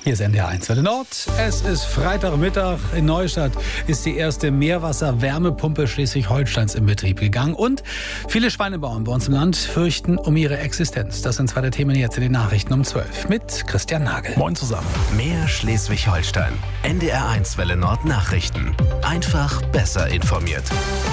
Hier ist NDR 1 Welle Nord. Es ist Freitagmittag. In Neustadt ist die erste Meerwasser-Wärmepumpe Schleswig-Holsteins in Betrieb gegangen. Und viele Schweinebauern bei uns im Land fürchten um ihre Existenz. Das sind zwei der Themen jetzt in den Nachrichten um 12 mit Christian Nagel. Moin zusammen. Mehr Schleswig-Holstein. NDR 1 Welle Nord Nachrichten. Einfach besser informiert.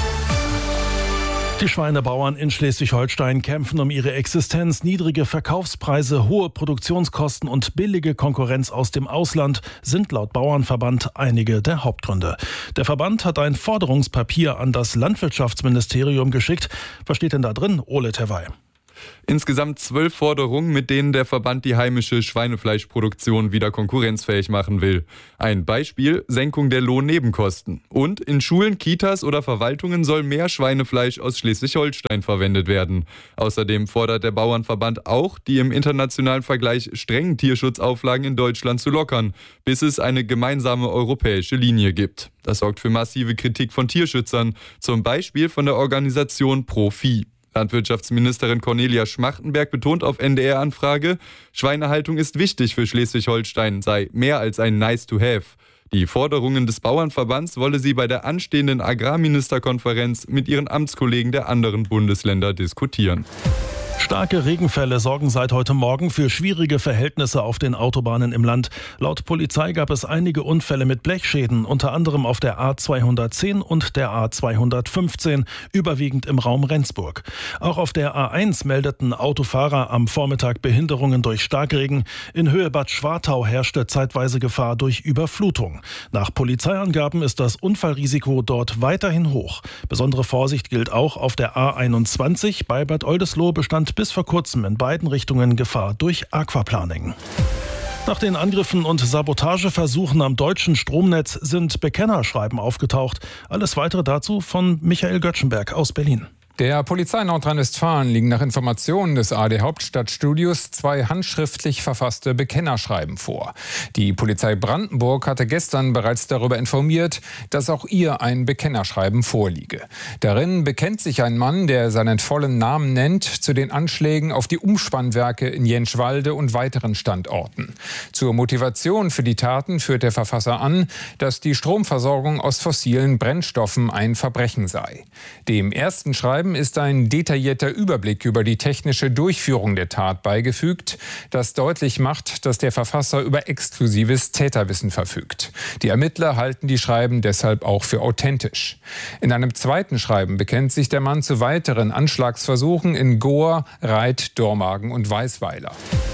Die Schweinebauern in Schleswig-Holstein kämpfen um ihre Existenz. Niedrige Verkaufspreise, hohe Produktionskosten und billige Konkurrenz aus dem Ausland sind laut Bauernverband einige der Hauptgründe. Der Verband hat ein Forderungspapier an das Landwirtschaftsministerium geschickt. Was steht denn da drin, Ole Terwey? Insgesamt 12 Forderungen, mit denen der Verband die heimische Schweinefleischproduktion wieder konkurrenzfähig machen will. Ein Beispiel: Senkung der Lohnnebenkosten. Und in Schulen, Kitas oder Verwaltungen soll mehr Schweinefleisch aus Schleswig-Holstein verwendet werden. Außerdem fordert der Bauernverband auch, die im internationalen Vergleich strengen Tierschutzauflagen in Deutschland zu lockern, bis es eine gemeinsame europäische Linie gibt. Das sorgt für massive Kritik von Tierschützern, zum Beispiel von der Organisation Pro-Vieh. Landwirtschaftsministerin Cornelia Schmachtenberg betont auf NDR-Anfrage, Schweinehaltung ist wichtig für Schleswig-Holstein, sei mehr als ein Nice-to-have. Die Forderungen des Bauernverbands wolle sie bei der anstehenden Agrarministerkonferenz mit ihren Amtskollegen der anderen Bundesländer diskutieren. Starke Regenfälle sorgen seit heute Morgen für schwierige Verhältnisse auf den Autobahnen im Land. Laut Polizei gab es einige Unfälle mit Blechschäden, unter anderem auf der A210 und der A215, überwiegend im Raum Rendsburg. Auch auf der A1 meldeten Autofahrer am Vormittag Behinderungen durch Starkregen. In Höhe Bad Schwartau herrschte zeitweise Gefahr durch Überflutung. Nach Polizeiangaben ist das Unfallrisiko dort weiterhin hoch. Besondere Vorsicht gilt auch auf der A21. Bei Bad Oldesloe bestand bis vor kurzem in beiden Richtungen Gefahr durch Aquaplaning. Nach den Angriffen und Sabotageversuchen am deutschen Stromnetz sind Bekennerschreiben aufgetaucht. Alles Weitere dazu von Michael Göttschenberg aus Berlin. Der Polizei Nordrhein-Westfalen liegen nach Informationen des ARD Hauptstadtstudios 2 handschriftlich verfasste Bekennerschreiben vor. Die Polizei Brandenburg hatte gestern bereits darüber informiert, dass auch ihr ein Bekennerschreiben vorliege. Darin bekennt sich ein Mann, der seinen vollen Namen nennt, zu den Anschlägen auf die Umspannwerke in Jänschwalde und weiteren Standorten. Zur Motivation für die Taten führt der Verfasser an, dass die Stromversorgung aus fossilen Brennstoffen ein Verbrechen sei. Dem ersten Schreiben ist ein detaillierter Überblick über die technische Durchführung der Tat beigefügt, das deutlich macht, dass der Verfasser über exklusives Täterwissen verfügt. Die Ermittler halten die Schreiben deshalb auch für authentisch. In einem zweiten Schreiben bekennt sich der Mann zu weiteren Anschlagsversuchen in Gohr, Reit, Dormagen und Weißweiler.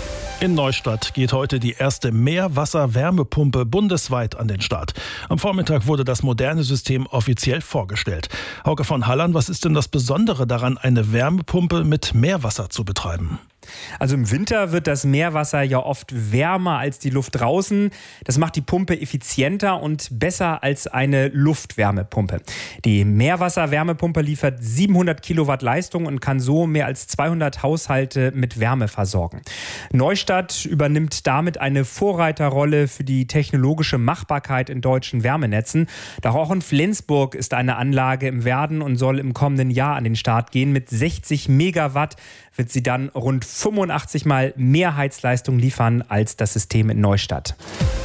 In Neustadt geht heute die erste Meerwasser-Wärmepumpe bundesweit an den Start. Am Vormittag wurde das moderne System offiziell vorgestellt. Hauke von Halland, was ist denn das Besondere daran, eine Wärmepumpe mit Meerwasser zu betreiben? Also im Winter wird das Meerwasser ja oft wärmer als die Luft draußen. Das macht die Pumpe effizienter und besser als eine Luftwärmepumpe. Die Meerwasser-Wärmepumpe liefert 700 Kilowatt Leistung und kann so mehr als 200 Haushalte mit Wärme versorgen. Neustadt übernimmt damit eine Vorreiterrolle für die technologische Machbarkeit in deutschen Wärmenetzen. Doch auch in Flensburg ist eine Anlage im Werden und soll im kommenden Jahr an den Start gehen. Mit 60 Megawatt wird sie dann rund 85 Mal mehr Heizleistung liefern als das System in Neustadt.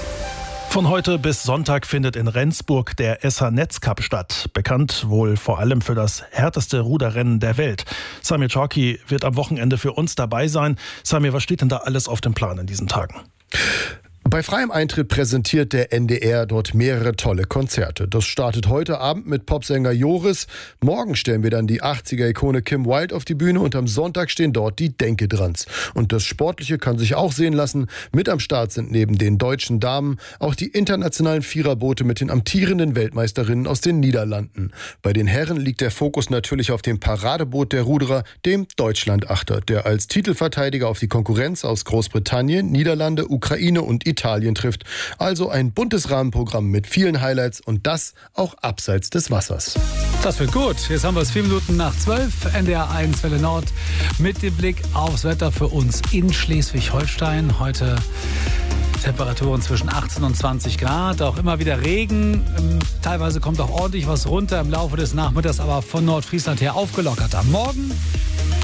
Von heute bis Sonntag findet in Rendsburg der SH Netzcup statt. Bekannt wohl vor allem für das härteste Ruderrennen der Welt. Samir Chorki wird am Wochenende für uns dabei sein. Samir, was steht denn da alles auf dem Plan in diesen Tagen? Bei freiem Eintritt präsentiert der NDR dort mehrere tolle Konzerte. Das startet heute Abend mit Popsänger Joris. Morgen stellen wir dann die 80er-Ikone Kim Wilde auf die Bühne und am Sonntag stehen dort die Denke-Drans. Und das Sportliche kann sich auch sehen lassen. Mit am Start sind neben den deutschen Damen auch die internationalen Viererboote mit den amtierenden Weltmeisterinnen aus den Niederlanden. Bei den Herren liegt der Fokus natürlich auf dem Paradeboot der Ruderer, dem Deutschlandachter, der als Titelverteidiger auf die Konkurrenz aus Großbritannien, Niederlande, Ukraine und Italien trifft. Also ein buntes Rahmenprogramm mit vielen Highlights und das auch abseits des Wassers. Das wird gut. Jetzt haben wir es 4 Minuten nach 12. NDR 1 Welle Nord mit dem Blick aufs Wetter für uns in Schleswig-Holstein. Heute Temperaturen zwischen 18 und 20 Grad, auch immer wieder Regen. Teilweise kommt auch ordentlich was runter im Laufe des Nachmittags, aber von Nordfriesland her aufgelockerter. Morgen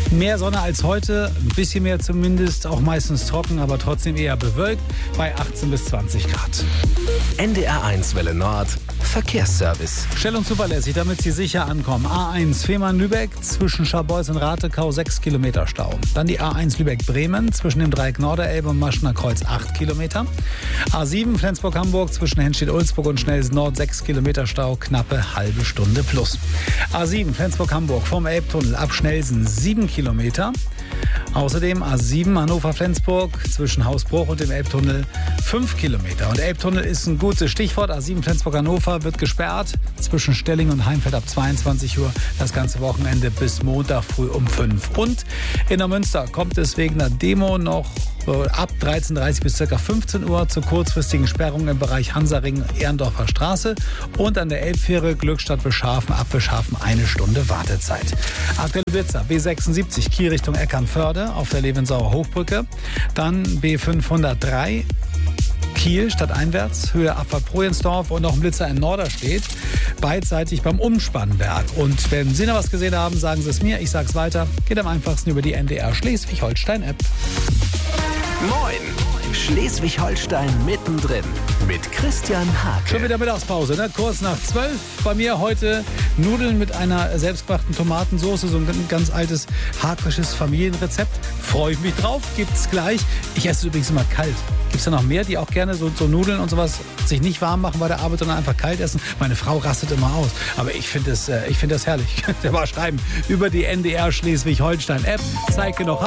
Mehr Sonne als heute, ein bisschen mehr zumindest, auch meistens trocken, aber trotzdem eher bewölkt bei 18 bis 20 Grad. NDR1 Welle Nord, Verkehrsservice. Schnell und zuverlässig, damit Sie sicher ankommen. A1 Fehmarn-Lübeck zwischen Scharbeutz und Ratekau 6 Kilometer Stau. Dann die A1 Lübeck-Bremen zwischen dem Dreieck Norderelbe und Maschener Kreuz 8 Kilometer. A7 Flensburg-Hamburg zwischen Henstedt-Ulzburg und Schnellsen Nord 6 Kilometer Stau, knappe halbe Stunde plus. A7 Flensburg-Hamburg vom Elbtunnel ab Schnellsen 7 Kilometer. Außerdem A7 Hannover-Flensburg zwischen Hausbruch und dem Elbtunnel 5 Kilometer. Und Elbtunnel ist ein gutes Stichwort. A7 Flensburg-Hannover wird gesperrt zwischen Stelling und Heimfeld ab 22 Uhr. Das ganze Wochenende bis Montag früh um 5. Und in der Münster kommt es wegen einer Demo noch ab 13.30 bis ca. 15 Uhr zu kurzfristigen Sperrungen im Bereich Hansaring-Ehrendorfer Straße und an der Elbfähre Glückstadt-Bischhafen ab Bischhafen 1 Stunde Wartezeit. Aktuelle Blitzer B76 Kiel Richtung Eckernförde auf der Levensauer Hochbrücke, dann B503 Kiel stadteinwärts, Höhe Abfahrt Projensdorf und noch ein Blitzer in Norderstedt, beidseitig beim Umspannwerk. Und wenn Sie noch was gesehen haben, sagen Sie es mir, ich sage es weiter. Geht am einfachsten über die NDR Schleswig-Holstein-App. Moin! Schleswig-Holstein mittendrin mit Christian Hake. Schon wieder Mittagspause, ne? Kurz nach 12. Bei mir heute Nudeln mit einer selbstgemachten Tomatensauce, so ein ganz altes, hakisches Familienrezept. Freue ich mich drauf, gibt's gleich. Ich esse es übrigens immer kalt. Gibt es da noch mehr, die auch gerne so Nudeln und sowas sich nicht warm machen bei der Arbeit, sondern einfach kalt essen? Meine Frau rastet immer aus. Aber ich finde das herrlich. Könnt ihr mal schreiben über die NDR Schleswig-Holstein-App. Zeige noch